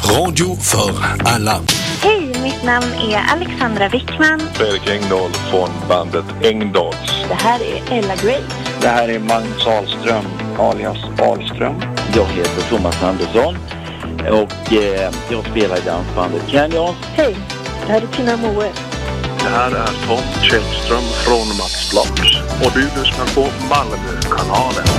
Radio för alla. Hej, mitt namn är Alexandra Wickman. Fredrik Engdahl från bandet Engdahls. Det här är Ella Grace. Det här är Magnus Ahlström, alias Ahlström. Jag heter Thomas Andersson och jag spelar i dansbandet Canyons. Hej, det här är Tina Moe. Det här är Tom Källström från Mats Blocks. Och du lyssnar på Malmökanalen.